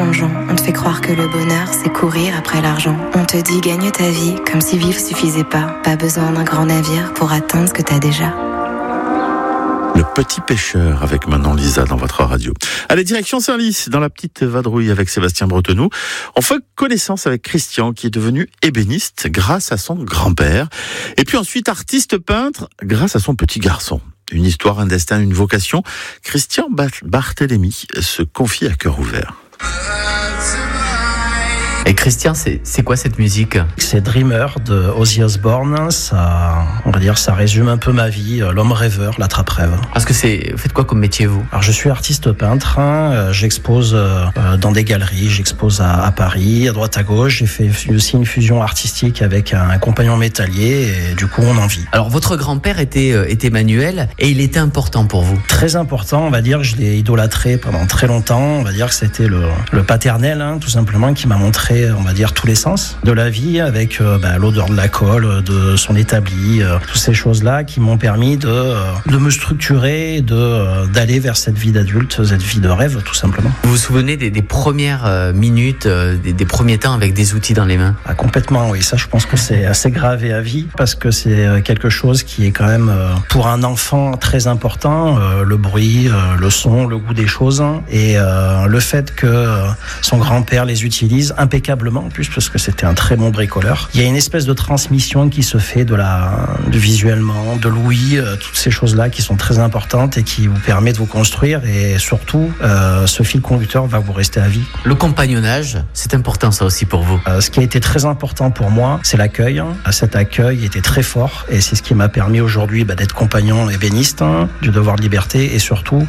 tellement de gens. On te fait croire que le bonheur, c'est courir après l'argent. On te dit gagne ta vie, comme si vivre suffisait pas. Pas besoin d'un grand navire pour atteindre ce que t'as déjà. Le petit pêcheur avec Manon Lisa dans votre radio. Allez, direction Senlis, dans la petite vadrouille avec Sébastien Bretonneau. On fait connaissance avec Christian qui est devenu ébéniste grâce à son grand-père. Et puis ensuite artiste peintre grâce à son petit garçon. Une histoire, un destin, une vocation. Christian Barthélémy se confie à cœur ouvert. Et Christian, c'est quoi cette musique ? C'est Dreamer de Ozzy Osbourne. Ça, on va dire, ça résume un peu ma vie. L'homme rêveur, l'attrape-rêve. Parce que vous faites quoi comme métier, vous ? Alors, je suis artiste peintre. J'expose dans des galeries. J'expose à Paris, à droite à gauche. J'ai fait aussi une fusion artistique avec un compagnon métallier. Et du coup, on en vit. Alors, votre grand-père était manuel et il était important pour vous ? Très important, on va dire. Je l'ai idolâtré pendant très longtemps. On va dire que c'était le paternel, tout simplement, qui m'a montré, on va dire, tous les sens de la vie, avec l'odeur de la colle, de son établi, toutes ces choses-là qui m'ont permis de me structurer, d'aller vers cette vie d'adulte, cette vie de rêve, tout simplement. Vous vous souvenez des premières minutes, des premiers temps avec des outils dans les mains ? Complètement, oui. Ça, je pense que c'est assez gravé à vie, parce que c'est quelque chose qui est quand même, pour un enfant, très important. Le bruit, le son, le goût des choses. Et le fait que son grand-père les utilise impeccablement, en plus, parce que c'était un très bon bricoleur. Il y a une espèce de transmission qui se fait de visuellement, de l'ouïe, toutes ces choses-là qui sont très importantes et qui vous permettent de vous construire, et surtout, ce fil conducteur va vous rester à vie. Le compagnonnage, c'est important ça aussi pour vous ? Ce qui a été très important pour moi, c'est l'accueil. Cet accueil était très fort, et c'est ce qui m'a permis aujourd'hui d'être compagnon ébéniste du devoir de liberté, et surtout,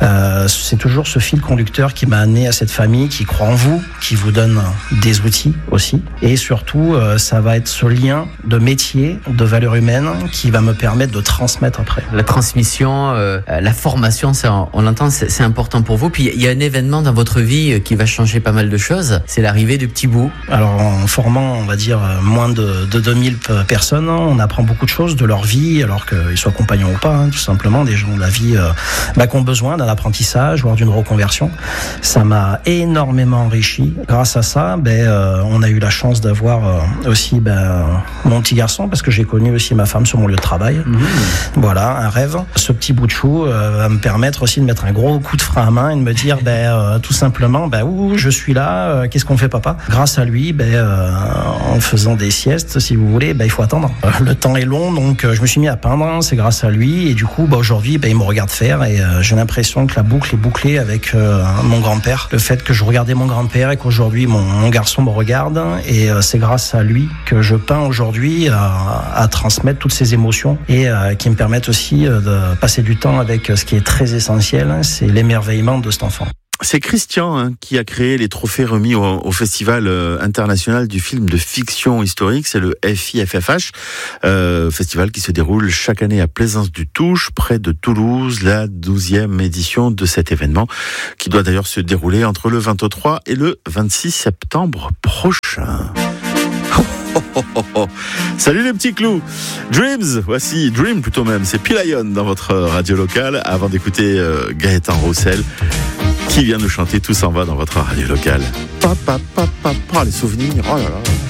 c'est toujours ce fil conducteur qui m'a amené à cette famille qui croit en vous, qui vous donne des outils aussi, et surtout ça va être ce lien de métier, de valeurs humaines qui va me permettre de transmettre après. La transmission, la formation, ça, on l'entend, c'est important pour vous. Puis il y a un événement dans votre vie qui va changer pas mal de choses, c'est l'arrivée du petit bout. Alors en formant, on va dire, moins de 2000 personnes, on apprend beaucoup de choses de leur vie, alors qu'ils soient compagnons ou pas, tout simplement, des gens de la vie qui ont besoin d'un apprentissage, voire d'une reconversion. Ça m'a énormément enrichi. Grâce à ça, on a eu la chance d'avoir aussi mon petit garçon, parce que j'ai connu aussi ma femme sur mon lieu de travail. Voilà, un rêve. Ce petit bout de chou va me permettre aussi de mettre un gros coup de frein à main et de me dire tout simplement, je suis là, qu'est-ce qu'on fait, papa ? Grâce à lui, en faisant des siestes, si vous voulez, il faut attendre. Le temps est long, donc je me suis mis à peindre, c'est grâce à lui, et du coup aujourd'hui il me regarde faire, et j'ai l'impression que la boucle est bouclée avec mon grand-père. Le fait que je regardais mon grand-père et qu'aujourd'hui mon garçon me regarde, et c'est grâce à lui que je peins aujourd'hui, à transmettre toutes ces émotions, et qui me permettent aussi de passer du temps avec ce qui est très essentiel, c'est l'émerveillement de cet enfant. C'est Christian qui a créé les trophées remis au Festival international du film de fiction historique, c'est le FIFFH, festival qui se déroule chaque année à Plaisance-du-Touche, près de Toulouse, la 12e édition de cet événement, qui doit d'ailleurs se dérouler entre le 23 et le 26 septembre prochain. Salut les petits clous. Dreams, voici Dream plutôt même, c'est Pilayon dans votre radio locale, avant d'écouter Gaëtan Roussel qui vient nous chanter Tout s'en va dans votre radio locale. Les souvenirs, oh là là.